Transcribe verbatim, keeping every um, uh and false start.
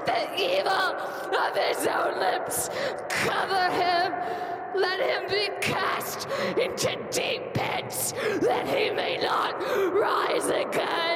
Let the evil of his own lips cover him. Let him be cast into deep pits, that he may not rise again.